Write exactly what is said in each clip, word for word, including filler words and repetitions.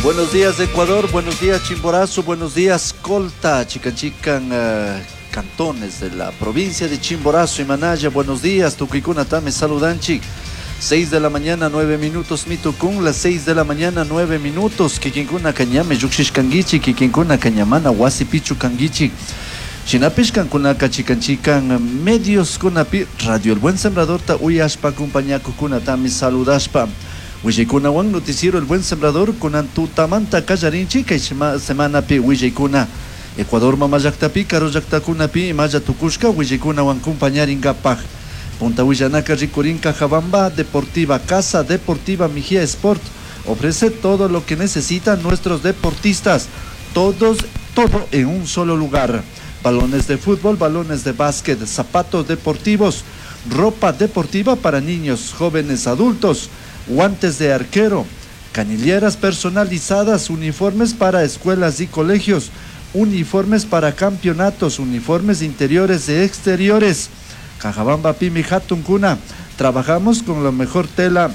Buenos días Ecuador, buenos días Chimborazo, buenos días Colta, Chicanchican, uh, cantones de la provincia de Chimborazo y Manaya, buenos días, Tuquicunatame, saludanchi. seis de la mañana, nueve minutos, Mitucun, las seis de la mañana, nueve minutos, Kikinkuna Cañame, Yuxish Kangichi, Kikinkuna Cañamana, Wasipichu Kangichi, Chinapishkan Kunaka Chicanchican, medios Kunapi, Radio El Buen Sembrador, Ta Uyashpa, Kumpañaku Kunatami, saludashpa. Wijaykuna noticiero El Buen Sembrador con Antutamanta Callarinchi que semana pi Wijaykuna Ecuador mama llaqtapi karo llaqtakunapi maya tukushka Wijaykuna wan compañar ingapaj Punta Willanaka Ricurinca Jabamba Deportiva Casa Deportiva Mijía Sport ofrece todo lo que necesitan nuestros deportistas, todos, todo en un solo lugar. Balones de fútbol, balones de básquet, zapatos deportivos, ropa deportiva para niños, jóvenes, adultos, guantes de arquero, canilleras personalizadas, uniformes para escuelas y colegios, uniformes para campeonatos, uniformes interiores y exteriores. Cajabamba Pimi Hatuncuna, trabajamos con la mejor tela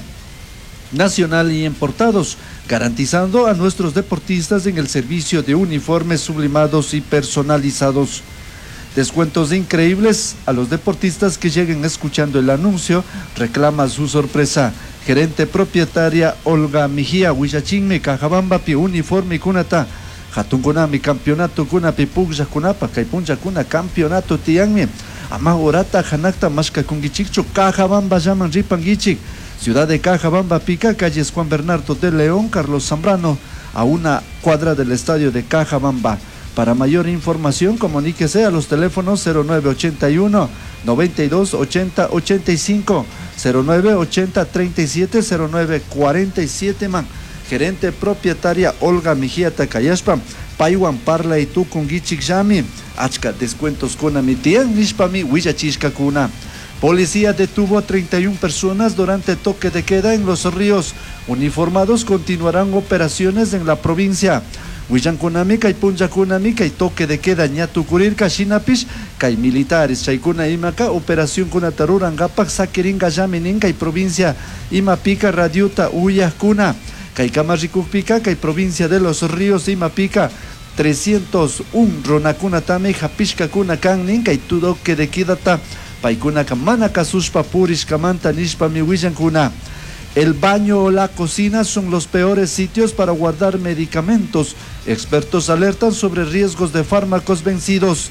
nacional y importados, garantizando a nuestros deportistas en el servicio de uniformes sublimados y personalizados. Descuentos increíbles a los deportistas que lleguen escuchando el anuncio, reclama su sorpresa. Gerente propietaria Olga Mijía, Huillachinme, Cajabamba, Pi Uniforme Kunata, Hatungunami, Campeonato Kunapi, Pugja Kunapa, Kaipunja Kuna, Campeonato Tianme, Amagorata, Hanakta, Mashka Kungichichu, Cajabamba, Yaman Ripangichik, Ciudad de Cajabamba, Pica, calles Juan Bernardo de León, Carlos Zambrano, a una cuadra del estadio de Cajabamba. Para mayor información, comuníquese a los teléfonos cero nueve ochenta y uno, noventa y dos, ochenta, ochenta y cinco, cero nueve ochenta, treinta y siete, cero nueve cuarenta y siete, man. Gerente propietaria Olga Mijía Takayashpa, Paiwan Parla y Tukungichik Yami, Achka descuentos con Amitian, Nishpami, Huillachishka Kuna. Policía detuvo a treinta y una personas durante toque de queda en Los Ríos. Uniformados continuarán operaciones en la provincia. Huillankunami, kay punllakunami, kay toque de queda ñatukurirka shinapish, kay militares, chaykuna imaka, operación kunataruran gapak, sakiringa yaminin, kay provincia Imapika, radiuta uyakuna, kay kamarikupika, kay provincia de Los Ríos, Imapika, trescientos uno ronakunatame, japishka kuna kannin, kay toque de quedata, paykuna kamana kasushpa purishkamanta nishpa mi huillankuna. El baño o la cocina son los peores sitios para guardar medicamentos. Expertos alertan sobre riesgos de fármacos vencidos.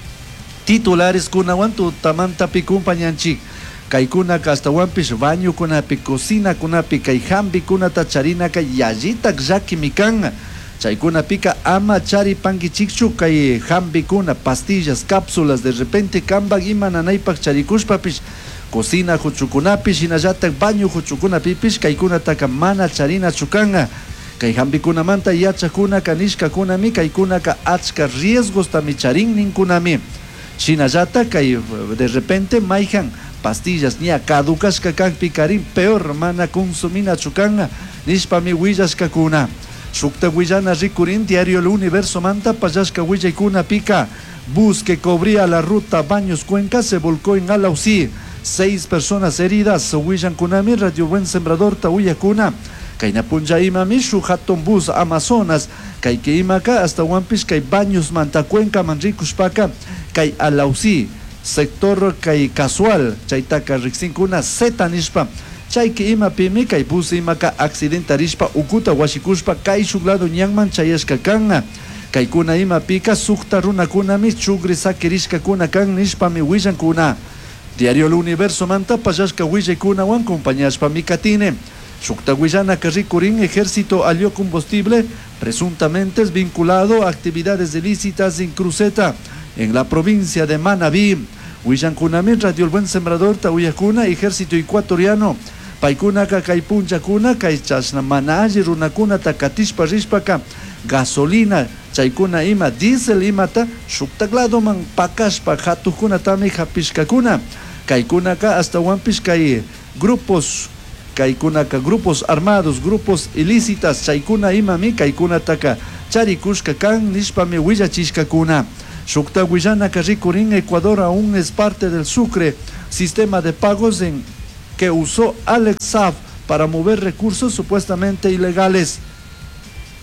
Titulares kunawantu tamanta pikumpañanchik. Kaikuna kastawanpish baño kunapi, cocina kunapi, kay hambi kunata charina kay yallita yaki mikan. Chaykuna pika ama chari pangichikchu kay hambi kuna, pastillas, cápsulas, de repente kambag imananaypak charikushpapish. Cocina huchukunapi, shinayatak baño huchukunapipish, kaykunataka mana charina chukanga. Kay hambikunamanta yachakuna kanishka kunami, kaykunaka achka riesgos tamicharin ninkunami. Shinayata kay de repente maijan pastillas nia kadukashka kan pikarin, peor mana consumina chukanga, nishpami willashka kuna. Shukta Huillana Rikurin, diario El Universo Manta, payashka Huillaykuna pika. Bus que cubría la ruta Baños Cuenca se volcó en Alausí. Seis personas heridas. Huillankunami, Radio Buen Sembrador, Tauyakuna. Kainapunja imami, Shuhaton Bus, Amazonas. Kaike imaka, hasta Wampish, Kay Baños, Mantacuenca, Manricushpaca, Kay Alausí. Sector Kay Casual, Chaitaka Rixincuna, Zetanishpa. Chayke ima pimi, Kay Bus imaka, accidentarishpa, Ukuta Washikushpa, Kay Shuglado Nyangman, Chayashka Kanga. Kaykuna ima pika, Sukta Runakunami, Chugri Sakirishka Kuna Kan, Nishpami Huillankuna. Diario El Universo Manta, payashka Huillaykuna wan compañashpa mikatine. Shukta Huillana Carricurín, ejército alió combustible, presuntamente es vinculado a actividades ilícitas en Cruceta, en la provincia de Manabí. Huillankunami, Radio El Buen Sembrador, Tauyakuna, ejército ecuatoriano. Paikunaka Kaipunchakuna, Kaichashna Manaji, Runakuna, Takatishpa Rishpaka, gasolina, chaykuna ima, diesel imata, shuktakladoman pakashpa, hatukuna tami hapishkakuna. Kaykunaka hasta wampish kay grupos, kaykunaka grupos armados, grupos ilícitas, chaykuna imami, kaykuna taka charikushka kan, nishpami huillachishkakuna. Shukta Huillana Carricurín, Ecuador aún es parte del Sucre, sistema de pagos en que usó Alex Saab para mover recursos supuestamente ilegales.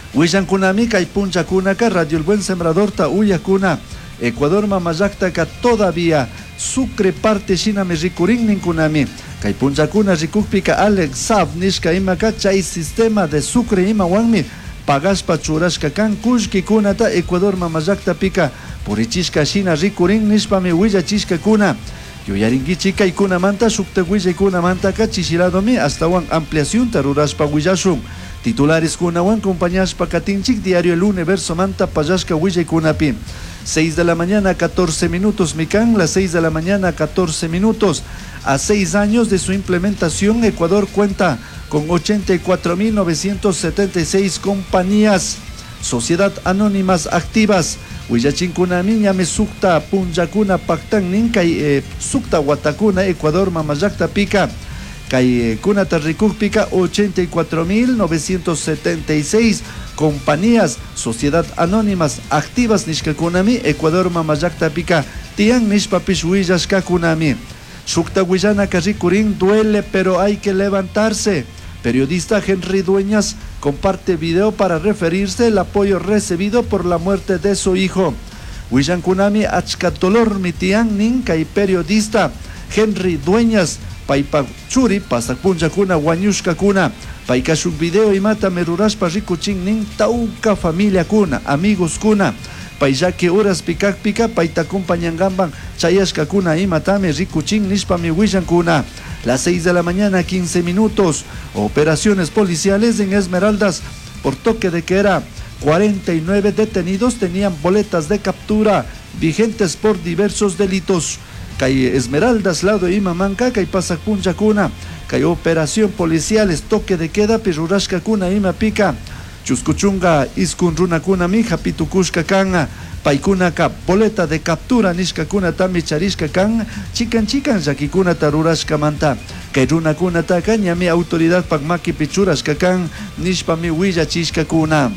Huillankunami kay punchakunaka Radio El Buen Sembrador ta uyakuna Ecuador mamayakta todavía Sucre parte shinami rikurin ninkunami kay punchakuna rikukpika Alex Saab nishka imaka chay sistema de Sucre ima wanmi pagashpa churashka kan kushkikunata Ecuador mamayakta pika purichishka shina rikurin nishpami willachishka kuna yuyarinkichi kay kunamanta shukta willay ka chishiradomi hasta wan ampliación tarurashpa willashun titulares kunawan compañashpa katinchik diario El Universo manta payashka willay kunapi seis de la mañana, catorce minutos, Mican, las seis de la mañana, catorce minutos. A seis años de su implementación, Ecuador cuenta con ochenta y cuatro mil novecientos setenta y seis compañías, sociedad anónimas activas. Huillachinkunami, Ñame Sukta, Punchakuna, Pactan, Ninkay, eh, Sukta, Watakuna, Ecuador, Mamayakta, Pica, Kay, Kunata, Rikuk, Pica, ochenta y cuatro mil novecientos setenta y seis compañías, sociedad anónimas activas nishkakunami, Ecuador mamayakta pika, tian nishpapish huillashkakunami. Shukta Huillana Karikurin duele, pero hay que levantarse. Periodista Henry Dueñas comparte video para referirse al apoyo recibido por la muerte de su hijo. Huillankunami achkatolor mitian ninka y periodista Henry Dueñas paipa churi pasakunchakuna wañushkakuna paikashuk video y mata merurashpa rikuchin nin tauka familia kuna amigos kuna paiyaki horas pikak pika paita acompañangamban chayashkakuna y matame rikuchin nishpami huillankuna. Las seis de la mañana quince minutos, operaciones policiales en Esmeraldas por toque de queda. cuarenta y nueve detenidos tenían boletas de captura vigentes por diversos delitos. Kay Esmeraldas, lado Imamanca, Kay Pasakunchakuna, Kay operación policiales, toque de queda, Pirurashkakuna, Ima Pica, Chuscuchunga, Iskunrunakuna, Mija, Pitukushka Kanga, Paikunaka, boleta de captura, Nishkakuna, Tami Charishka Kang, Chican Chican, Yakikuna, Tarurashka Manta, Kay Runakuna Taka, Ñami autoridad Pagmaki Pichurashka Kang, Nishpami Huilla Chishkakuna.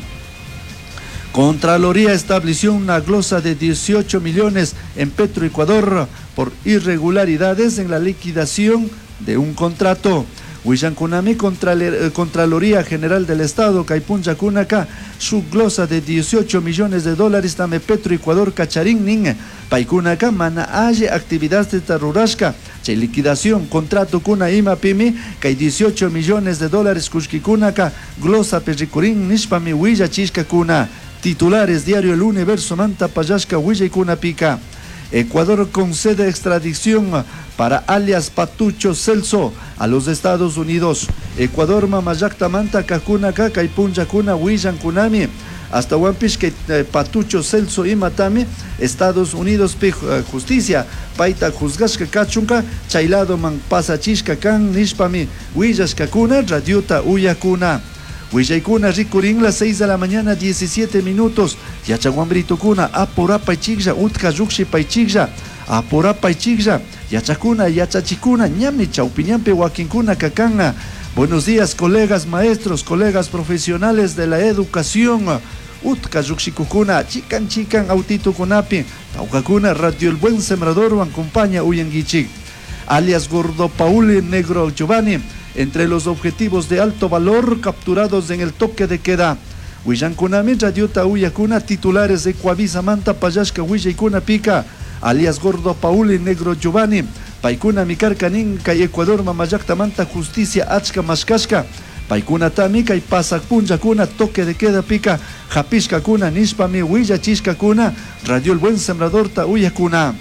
Contraloría estableció una glosa de dieciocho millones en Petroecuador por irregularidades en la liquidación de un contrato. Huillankunami, Contraloría General del Estado, Caipunchacunacá, su glosa de dieciocho millones de dólares, tame Petroecuador Cacharín, Ning, Paicunacá, Mana Aye, actividad de Tarurashka, che liquidación, contrato Kuna Ima Pimi, Cai dieciocho millones de dólares, Kushkikunaca, glosa Perricurín, Nishpami Huilla Chishka Kuna. Titulares, diario El Universo, Manta Payashka, Huilla y Kuna Pica. Ecuador concede extradición para alias Patucho Celso a los Estados Unidos. Ecuador mamayakta manta kakuna kaka y puncha kuna huillan kunami. Hasta Wampish que eh, Patucho Celso y Matami, Estados Unidos pi uh, justicia. Paita juzgashka kachunka, chailado man pasachishka kan nishpami. Huillashka kuna, radiota uyakuna. Huillaykuna rikurin las seis de la mañana, diecisiete minutos. Yachaguambrito kuna, apura paichigja, utka yukshi paichigja, apura paichigja, yachakuna, yachachikuna, ñami chaupiñampe wakinkuna kakanga. Buenos días, colegas maestros, colegas profesionales de la educación. Utka yukshikukuna, chican chican autito kunapi, taukakuna, Radio El Buen Sembrador, acompaña uyangichik. Alias Gordo Pauli Negro Giovanni. Entre los objetivos de alto valor capturados en el toque de queda. Huillankunami, Radiota Uyakuna, titulares de Coavisa Manta, Payashka, Huillaykuna Pica, alias Gordo Pauli Negro Giovanni, Paikuna Mikarkaninka y Ecuador Mamayakta Manta, Justicia Achka Mashkashka, Paikuna Tamika y Pasak Punchakuna, toque de queda Pica, Japishka Kuna, Nishpami, Huillachishka Kuna, Radio El Buen Sembrador Ta Uyakuna.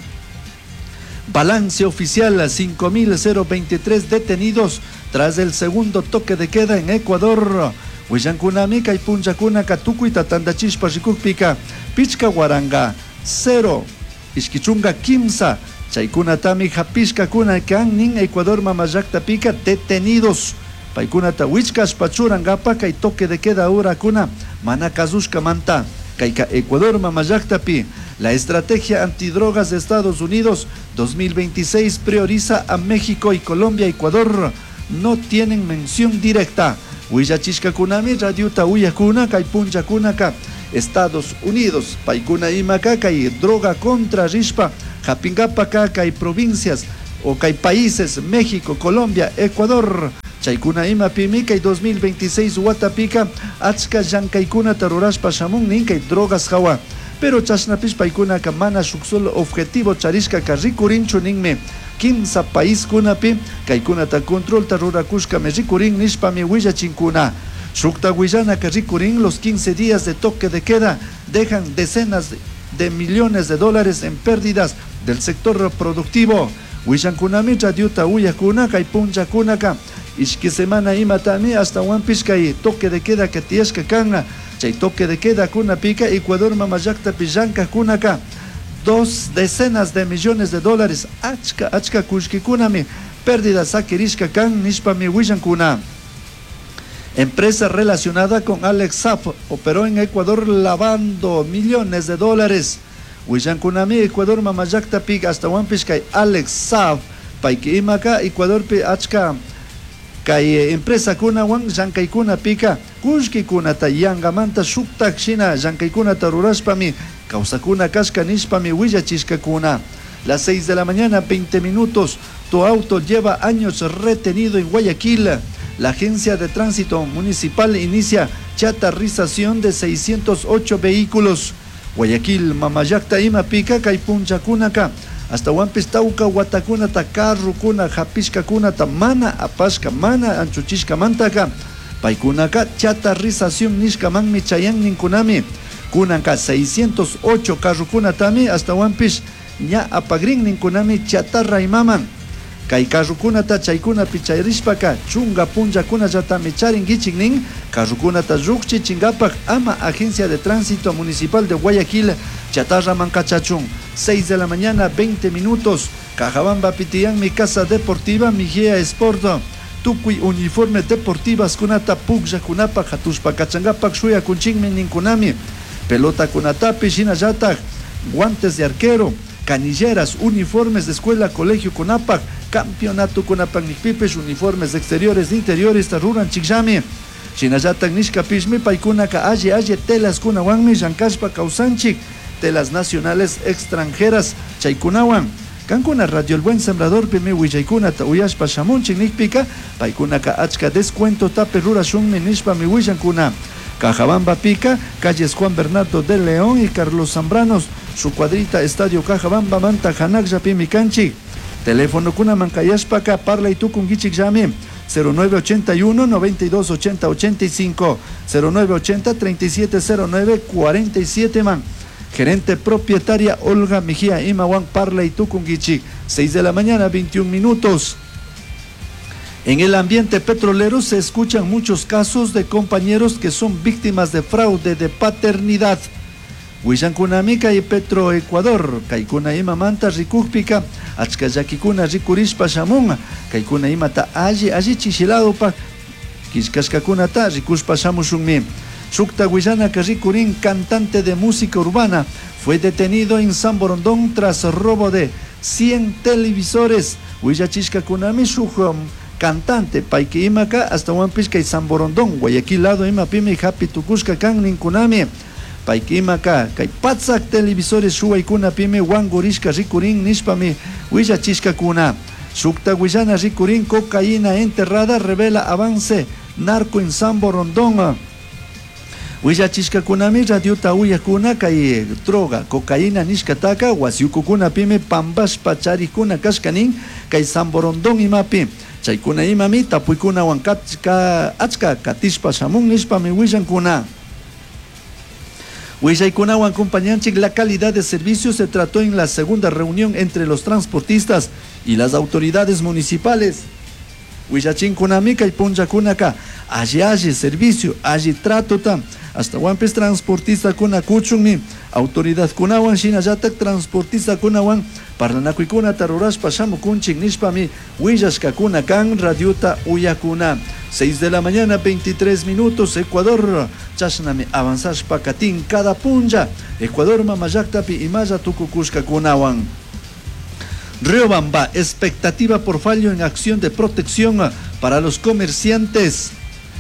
Balance oficial, cinco mil veintitrés detenidos tras el segundo toque de queda en Ecuador. Huillankunami, Caipunchacuna, Katuku y Tatandachishpa Rikukpika, Pichka Guaranga, cero. Ishkichunga Kimsa, Chaikunatami, Japishka Kuna, Kanin, Ecuador Mamayakta Pika, detenidos. Paikunata Huichkas Pachurangapa, Kai toque de queda ahora Kuna, Manakazushka Manta, Kaika Ecuador Mamayakta Pi. La estrategia antidrogas de Estados Unidos dos mil veintiséis prioriza a México y Colombia. Ecuador no tienen mención directa. Huillachishka Kunami, Radiuta Uyakuna, Kaipuncha Kunaka, Estados Unidos, Paikuna Imaka, y droga contra Rishpa, Japingapa Kaka y provincias o Kai países, México, Colombia, Ecuador, chaykuna ima pimi kay dos mil veintiséis watapika achka llankaykuna tarurashpa shamun nin kay drogas hawa. Pero chasnapish paykunaka mana shuksul objetivo charishka ka rikurinchu ninme. Kimsa país kunapi kaykunata control tarurakushka me rikurin nishpami willachinkuna. Shukta Guillana que rikurin los quince días de toque de queda dejan decenas de millones de dólares en pérdidas del sector productivo. Huillankunami radiuta uyakuna kay punchakunaka ishki semana imatami hasta wampishka y toque de queda que tiashka kanga chay toque de queda kunapika Ecuador mamayakta pillanka kunaka dos decenas de millones de dólares achka achka kushkikunami pérdidas akirishka kan nishpami huillankuna. Empresa relacionada con Alex Saab operó en Ecuador lavando millones de dólares. Huillankunami Ecuador mamayakta pik hasta wampish kay Alex Saab paiki imaka Ecuador pi achka kay empresa kuna wan llankaykuna pika kushkikuna ta yangamanta shuktak shina llankaykuna tarurashpami kausakuna kashka nishpami willachishkakuna. Las seis de la mañana, veinte minutos. Tu auto lleva años retenido en Guayaquil. La Agencia de Tránsito Municipal inicia chatarrización de seiscientos ocho vehículos. Guayaquil, Mamayacta, Imapica, Caipunchacunaca, hasta Huampistauca, Huatacunata, Carrucuna, Japishcacunata, Mana, Apashca, Mana, Anchuchishca, Mantaca, Paicunaca, chatarrización Nishcaman, Michayan, Ninkunami, Kunanca, seiscientos ocho Carrucunatami, hasta Huampish, Ña Apagrin, Ninkunami, Chatarra y Maman. Kay karrukunata chaykuna pichayrishpaka chunga punchakuna yatami charingichiknin karrukunata rukchi chingapak ama Agencia de Tránsito Municipal de Guayaquil chatarra mancachachun. Seis de la mañana, veinte minutos. Cajabamba pitiyan mi casa deportiva Mijea Sport. Tukui uniforme deportivas kunata pugja kunapa hatushpa kachangapak shuya kunchinmin ninkunami. Pelota kunatapi shinayatak, guantes de arquero, canilleras, uniformes de escuela, colegio Kunapak, campeonato Kunapak Nikpipes, uniformes de exteriores, de interiores, taruran chikshami. Shinayatak nishkapishmi paikunaka aye aye telas kunawanmi llankashpa kausanchik, telas nacionales extranjeras chaykunawan. Kankuna Radio El Buen Sembrador pimi willaykuna ta uyashpa shamunchik nikpika, paikunaka achka descuento tape rurashunmi nishpa mi willankuna. Cajabamba Pica, calles Juan Bernardo de León y Carlos Zambranos, su cuadrita Estadio Cajabamba Manta Hanakja Pimicanchi. Teléfono Kuna Mancayashpaca, Parla y tu Kungichik Yami, cero nueve ochenta y uno, noventa y dos ochenta ochenta y cinco, cero nueve ochenta, treinta y siete cero nueve, cuarenta y siete man. Gerente propietaria Olga Mejía Imawan, Parla y tu Kungichik, seis de la mañana, veintiún minutos. En el ambiente petrolero se escuchan muchos casos de compañeros que son víctimas de fraude de paternidad. Huillankunamika y Petroecuador, Kaikuna ima manta rikukpika, achkayakikuna rikurishpa shamun, Kaikuna ima ta allí allí chichilado pa, Kishkashkakuna ta rikushpa shamushunmi. Shukta Huillana Rikurin, cantante de música urbana, fue detenido en San Borondón tras robo de cien televisores. Huillachishkakunami shuhum cantante paiki imaka hasta Huampishka y San Borondón, Guayaquil lado ima pimi happy tukushka kan ninkunami. Paiki imaka kay patsak televisores shuwaykuna pimi wangurishka rikurin nishpami huillachishka kuna. Shukta Huillana Rikurin, cocaína enterrada revela avance narco en San Borondón. Huillachishka kunami radiuta uyakuna kay droga, cocaína nishkataka, wasiukukuna pimi pambash pacharikuna kashkanin kay San Borondón imapi. Chaykuna imami tapuykuna wankachka achka katishpa shamun nishpami huillankuna. Huillaykuna wankumpanyanchik, la calidad de servicio se trató en la segunda reunión entre los transportistas y las autoridades municipales. Huillachinkunami kay punchakunaka allí allí servicio, allí trato tam. Hasta Huampis transportista kuna kuchunmi, autoridad kunawan shinayatak transportista kunawan, parlanakuikuna tarurashpa shamukunchik nishpami, huillashka kuna kan radiuta uyakuna. seis de la mañana, veintitrés minutos, Ecuador, chashnami avanzashpa katin cada punja, Ecuador mamayaktapi imaya tukukushka kunawan. Riobamba, expectativa por fallo en acción de protección para los comerciantes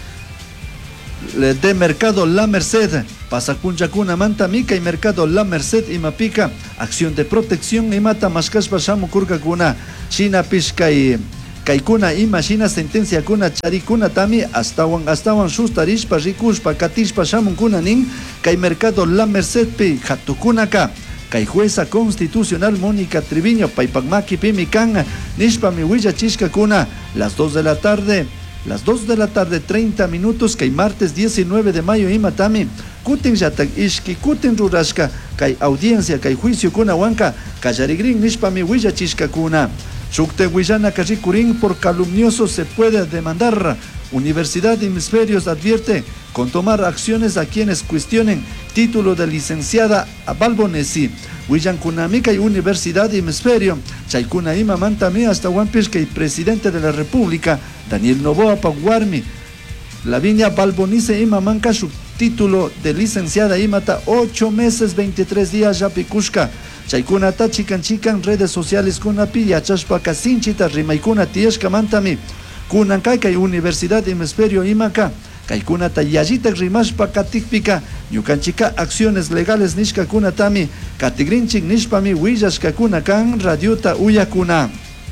de Mercado La Merced, Pasakunchakuna Manta Mica y Mercado La Merced y Mapica, acción de protección y mata Mashkashpa Shamukurkakuna, China Pishka y Kaikuna imagina sentencia kuna charikuna tami astawan astawan sustarishpa rikushpa katishpa shamunkuna nin kay mercado La Merced pi hatukunaka kay jueza constitucional Mónica Triviño paypakmaki pimi kan nishpa mi willachishka kuna las dos de la tarde las dos de la tarde treinta minutos kay martes diecinueve de mayo imatami kutin yatak ishki kutin rurashka kay audiencia kay juicio kuna wanka kallarigrin nishpa mi willachishka kuna Shukte Huillana Carricurín por calumnioso se puede demandar. Universidad de Hemisferios advierte con tomar acciones a quienes cuestionen título de licenciada a Balbonesi. Huillan Kunamika y Universidad de Hemisferio. Chaykuna Ima Mantami hasta Huampishka y presidente de la República, Daniel Noboa Paguarmi. Lavinia Balbonice Ima Manca su título de licenciada Imata ocho meses veintitrés días ya picushka. Chaykuna ta chican chican redes sociales kunapi yachashpa kasinchita rimaykuna tieshka mantami kunan kay kay Universidad de Hemisferio imaka kaykuna ta yallita rimashpa katikpika ñukanchika acciones legales nishka kunatami katigrinchik nishpami willashka kuna kan radiota uyakuna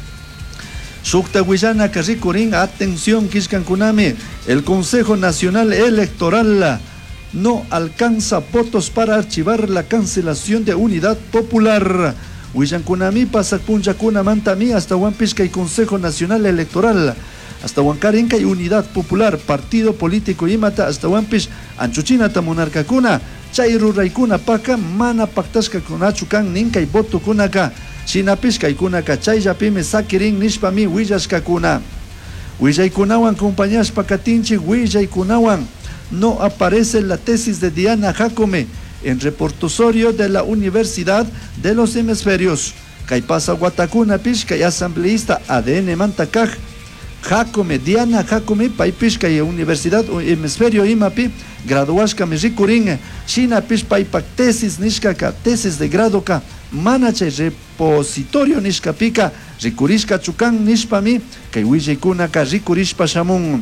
Shukta Huillana Carricurín atención kishkan kunami el Consejo Nacional Electoral no alcanza votos para archivar la cancelación de Unidad Popular. Huillan Kunami pasa puncha kuna mantami hasta Huampishka y Consejo Nacional Electoral. Hasta Huancarenca y Unidad Popular, Partido Político Imata hasta Huampish, Anchuchina Tamunarca kuna, Chairu Raikuna Paka, Mana Pactasca Kunachukan, Ninka y Voto Kunaka, Chinapishka y Kunaka, Chayapime Sakirin Nishpami, Huillashka kuna. Huillay Kunawan, compañías Pakatinchi, Huillay Kunawan. No aparece la tesis de Diana Jacome en reportosorio de la Universidad de los Hemisferios. Caipasa Guatacuna Pishka y asambleísta A D N Mantacaj. Jacome, Diana Jacome, Paipishka y Universidad Hemisferio Imapi, graduashka Mejikurin, China Pish Paipak tesis Nishkaka, tesis de grado ka, Manache repositorio Nishkapika, Rikurishka Chukan Nishpami, Kaiwijikunaka Rikurishpa Shamun.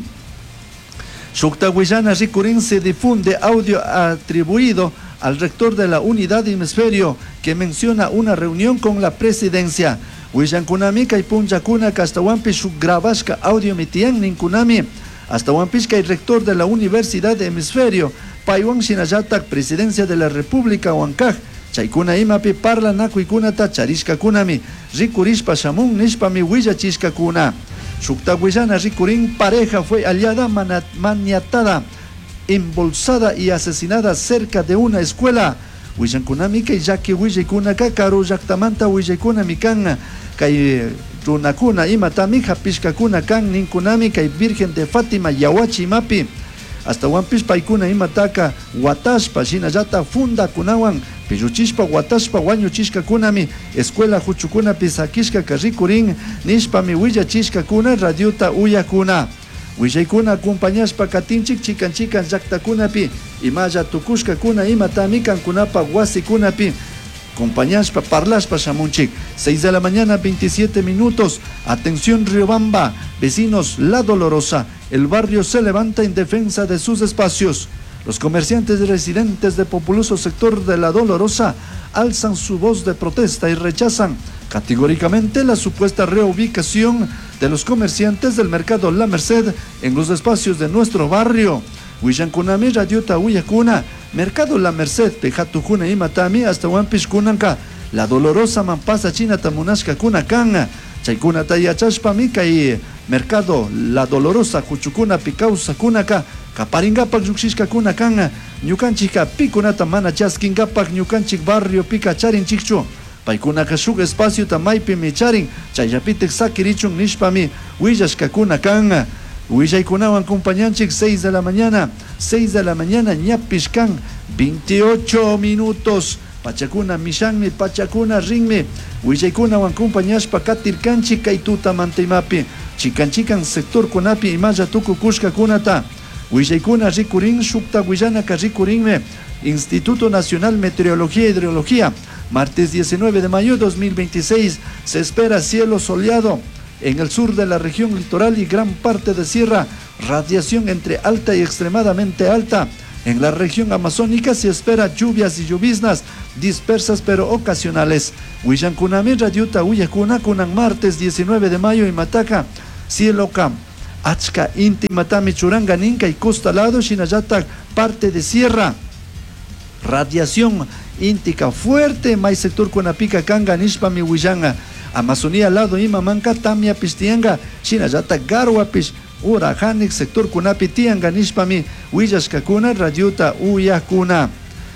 Shukta Huillana Ricurín se difunde audio atribuido al rector de la Unidad de Hemisferio que menciona una reunión con la presidencia. Huillan Kunami y Puncha Kuna hasta Huampish grabashka audio mitian nin Kunami hasta Huampishka y rector de la Universidad de Hemisferio Paiwan Shinayatak presidencia de la República Huancaj Chaykuna Imapi parla naku kunata charishka Kunami Rikurishpa Shamun Nishpami Huillachishka Kuna. Shukta Huillana Ricurín pareja fue hallada maniatada, embolsada y asesinada cerca de una escuela. Huillan Kunami kay yaki Huillay Kunaka karu yaktamanta Huillay Kunami kan kay runakuna imatami hapishka kuna kan nin Kunami kay Virgen de Fátima Yawachi Mapi. Hasta Huampish paykuna imataka watashpa shinallata funda kunawan piruchishpa watashpa wañuchishka kunami escuela huchukuna pisakishka Carricurín nishpami willachishka kuna radiota uyakuna willaykuna acompañashpa katinchik chikan chikan llaqtakunapi imalla tukushka kuna imatami kankunapa wasikunapi acompañashpa parlashpa shamunchik. Seis de la mañana veintisiete minutos. Atención Riobamba, vecinos La Dolorosa, el barrio se levanta en defensa de sus espacios. Los comerciantes residentes de populoso sector de La Dolorosa alzan su voz de protesta y rechazan categóricamente la supuesta reubicación de los comerciantes del mercado La Merced en los espacios de nuestro barrio. Huillan Kunami radiota uyakuna, mercado La Merced, Pejatujuna y Matami hasta Huampish Kunanka, La Dolorosa Mampasa China Tamunashka Kunakan, Chaykuna Tayachashpamika y mercado La Dolorosa Kuchukuna Picausa Kunaka, Kaparingapak Yuxishka Kunakan, Ñukanchika Pikunata Mana Chaskingapak Ñukanchik barrio Pica Charin Chikchu. Paikuna Kashuk espacio Tamaypi Micharin, Chayapitek Sakirichun Nishpami, Huillashka Kunakan. Huillaykunawan acompañanchik seis de la mañana, seis de la mañana ñapishkan, veintiocho minutos. Pachakuna mishanmi, pachakuna rinmi. Huillaykunawan acompañashpa katirkanchik kaituta mantaymapi. Chikanchikan sector kunapi imalla tukukushka kunata. Huillaykuna Ricurín shukta Huillanaka Ricurinme. Instituto Nacional Meteorología y Hidrología. Martes diecinueve de mayo de dos mil veintiséis. Se espera cielo soleado en el sur de la región litoral y gran parte de sierra, radiación entre alta y extremadamente alta. En la región amazónica se espera lluvias y lloviznas dispersas pero ocasionales. Huillan Kunami radiota Uyakuna kunan martes diecinueve de mayo y Mataca. cielo cam, achka inti matami churanga ninka y costalado shinayata parte de sierra, radiación íntica fuerte, mai sector kunapica kanga nishpa mi huillanga, Amazonía lado ima manka tamia pistianga, shinayata garwa pish, ura hanik sector kunapi tianga nishpa mi huillashka kuna, radiota uyakuna.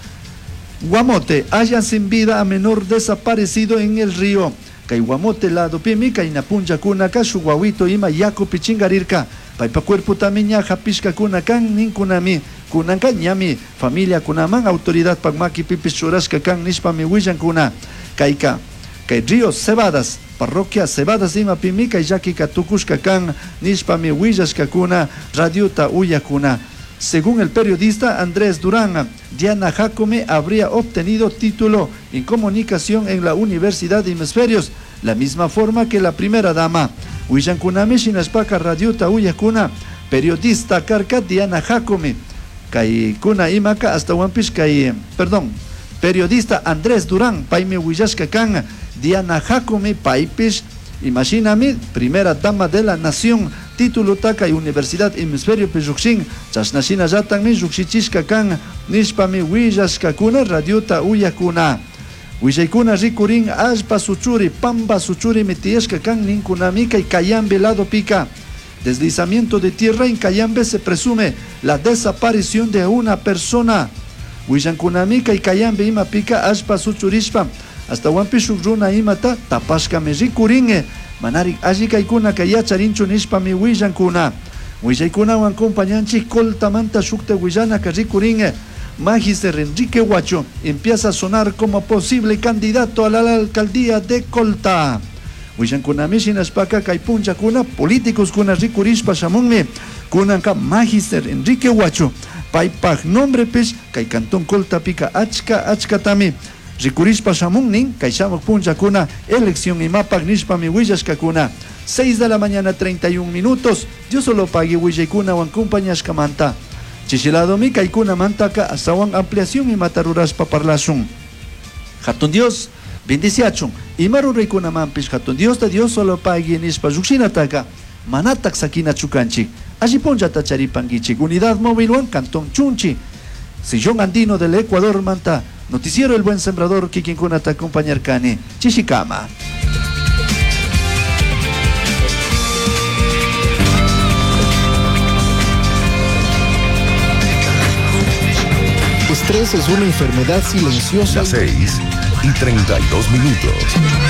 Guamote, hayan sin vida a menor desaparecido en el río. Kay Guamote lado pimi, kay napunja kuna ka, shuguawito ima yaku pichingarirka. Paipa cuerpo tamiña japishka kuna kan ninkunami. Kunanka ñami, familia kunaman, autoridad pagmaki pipis churashka kan nishpa mi huillan kuna. Kayka, kay río Cebadas, parroquia Cebadas ima pimi, kay yaki katukushka kan nishpa mi huillashka kuna, radiota uyakuna. Según el periodista Andrés Durán, Diana Jacome habría obtenido título en comunicación en la Universidad de Hemisferios, la misma forma que la primera dama. Huillan kunami shinashpaka radiota uyakuna, periodista karka Diana Jacome, kay kuna imaka hasta wampish kay, perdón, periodista Andrés Durán, paime huillashka kan, Diana Jacome, paipish, imagíname, primera dama de la nación, título taka y Universidad Hemisferio Pejuxin, chasnashina yatan mi juxichishka kan, nishpami huillashka kuna, radiota uyakuna. Huillaykuna rikurin ashpa suchuri, pamba suchuri mitieshka kan ninkunamika y Cayambe lado pica. Deslizamiento de tierra en Cayambe se presume la desaparición de una persona. Huillankunamika y Cayambe ima pica ashpa suchurishpa. Hasta wampishuk runa imata tapashka me rikuringe. Manarik allikaykuna kayacharinchu nishpa mi huillankuna. Huillaykuna wan compañanchi coltamanta shukte huillana ka rikuringe. Magister Enrique Huacho empieza a sonar como posible candidato a la alcaldía de Colta. Huillankunami shinashpaka kay punchakuna políticos kuna rikurishpa shamunmi kunanka Magister Enrique Huacho paypaj nombre pish kay cantón Colta pika achka achkatami rikurishpa shamunnin kay shamuk punchakuna elección imapaj nishpa mi huillashkakuna. Seis de la mañana treinta y un minutos. Yo solo pagué huillaykuna wan compañashkamanta. Chichiladomi kaykuna mantaka asawan ampliación y matarurashpa parlashun. Hatun Dios bendiciachun. Imaru reykuna mampish hatun Dios de Dios solo pagui nishpa llukshinataka manatak sakina chukanchik. Allí ponjata charipanguichik. Unidad móvil wan Cantón Chunchi. Sillón andino del Ecuador manta. Noticiero El Buen Sembrador kikinkuna ta acompañar kani. Chichikama. Estrés es una enfermedad silenciosa. Las seis y treinta y dos minutos.